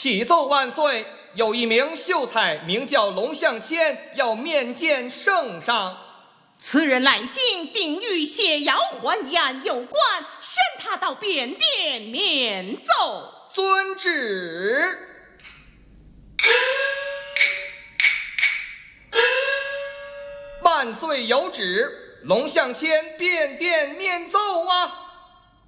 启奏万岁，有一名秀才名叫龙象谦，要面见圣上。 此人来京定与谢瑶还言有关，宣他到便殿面奏。 遵旨。万岁有旨，龙象谦便殿面奏啊。